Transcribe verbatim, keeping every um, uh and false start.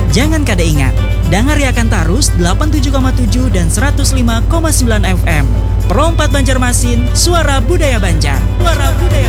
Jangan kada ingat, dangariakan tarus delapan puluh tujuh koma tujuh dan seratus lima koma sembilan F M. Perompat Banjarmasin, suara budaya Banjar. Suara budaya